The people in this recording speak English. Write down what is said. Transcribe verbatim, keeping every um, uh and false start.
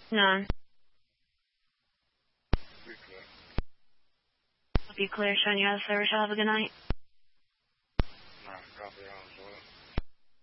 None. Be clear. Be clear, showing you how the service. Have a good night. Nah, copy on.